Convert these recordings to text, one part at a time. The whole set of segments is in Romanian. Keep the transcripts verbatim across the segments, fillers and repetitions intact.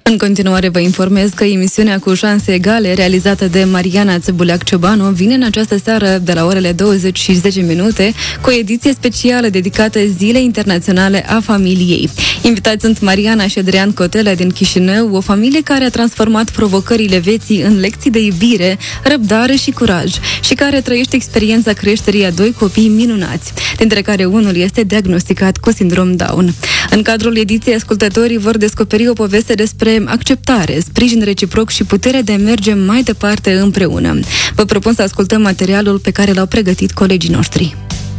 În continuare vă informez că emisiunea Cu șanse egale, realizată de Mariana Țebuleac-Ciobanu, vine în această seară de la orele douăzeci și zece minute cu o ediție specială dedicată Zilei Internaționale a Familiei. Invitați sunt Mariana și Adrian Cotela din Chișinău, o familie care a transformat provocările vieții în lecții de iubire, răbdare și curaj și care trăiește experiența creșterii a doi copii minunați, dintre care unul este diagnosticat cu sindrom Down. În cadrul ediției, ascultătorii vor descoperi o poveste despre acceptare, sprijin reciproc și puterea de a merge mai departe împreună. Vă propun să ascultăm materialul pe care l-au pregătit colegii noștri.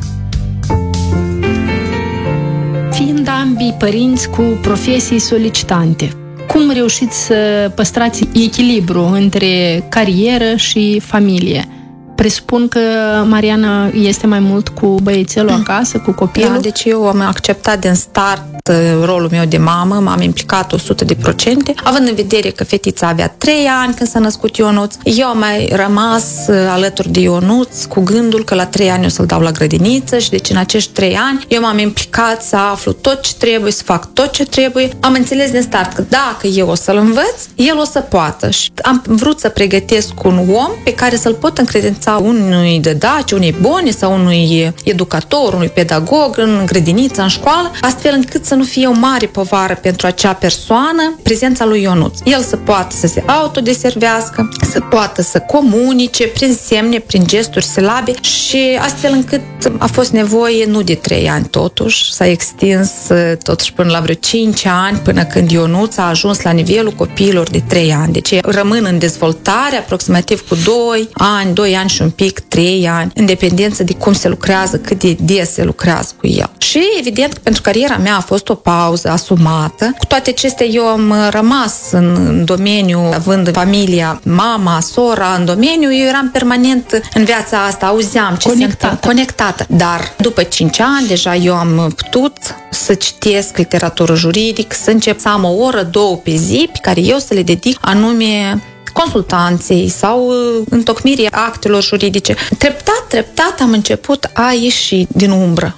Fiind ambii părinți cu profesii solicitante, cum reușiți să păstrați echilibru între carieră și familie? Presupun că Mariana este mai mult cu băiețelul acasă, cu copilul. Da, deci eu am acceptat din start rolul meu de mamă, m-am implicat o sută la sută, având în vedere că fetița avea trei ani când s-a născut Ionuț. Eu am mai rămas alături de Ionuț cu gândul că la trei ani o să-l dau la grădiniță și deci în acești trei ani eu m-am implicat să aflu tot ce trebuie, să fac tot ce trebuie. Am înțeles din start că dacă eu o să-l învăț, el o să poată și am vrut să pregătesc un om pe care să-l pot încredința unui dădaci, unei bune sau unui educator, unui pedagog în grădiniță, în școală, astfel încât să nu fie o mare povară pentru acea persoană prezența lui Ionuț. El să poată să se autodeservească, să poată să comunice prin semne, prin gesturi, silabe și astfel încât a fost nevoie nu de trei ani totuși, s-a extins totuși până la vreo cinci ani, până când Ionuț a ajuns la nivelul copiilor de trei ani. Deci rămân în dezvoltare aproximativ cu doi ani, doi ani și un pic, trei ani, în dependență de cum se lucrează, cât de des se lucrează cu el. Și evident că pentru cariera mea a fost o pauză asumată. Cu toate acestea eu am rămas în domeniu, având familia, mama, sora în domeniu, eu eram permanent în viața asta, auzeam ce conectată. se întâmplă, conectată. Dar după cinci ani deja eu am putut să citesc literatură juridică, să încep să am o oră, două pe zi pe care eu să le dedic anume consultanței sau întocmirii actelor juridice. Treptat, treptat am început a ieși din umbră.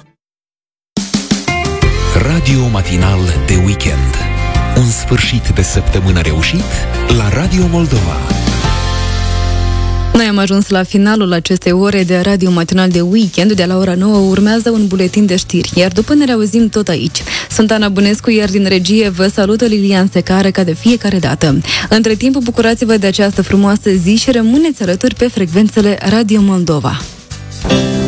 Radio matinal de weekend. Un sfârșit de săptămână reușit la Radio Moldova. Noi am ajuns la finalul acestei ore de Radio Matinal de Weekend. De la ora nouă urmează un buletin de știri, iar după ne reauzim tot aici. Sunt Ana Bunescu, iar din regie vă salută Lilian Secară, ca de fiecare dată. Între timp, bucurați-vă de această frumoasă zi și rămâneți alături pe frecvențele Radio Moldova.